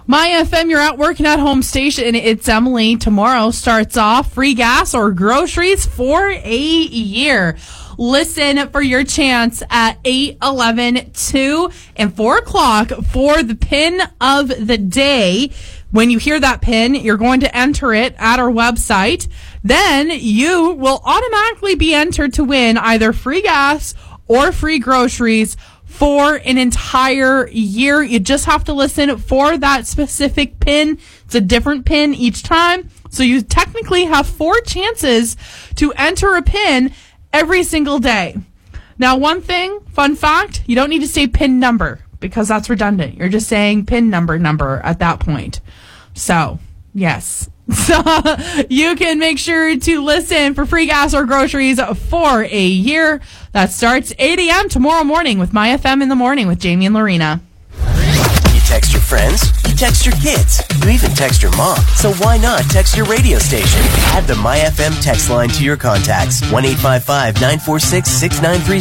My FM, you're at work and at home station. It's Emily. Tomorrow starts off free gas or groceries for a year. Listen for your chance at 8, 11, 2, and 4 o'clock for the pin of the day. When you hear that pin, you're going to enter it at our website. Then you will automatically be entered to win either free gas or free groceries for an entire year. You just have to listen for that specific pin. It's a different pin each time. So you technically have 4 chances to enter a pin every single day. Now, one thing, fun fact, you don't need to say pin number because that's redundant. You're just saying pin number at that point. So, yes. So you can make sure to listen for free gas or groceries for a year. That starts 8 a.m. tomorrow morning with My FM in the Morning with Jamie and Lorena. You text your friends, you text your kids, you even text your mom. So why not text your radio station? Add the My FM text line to your contacts. 1-855-946-6936.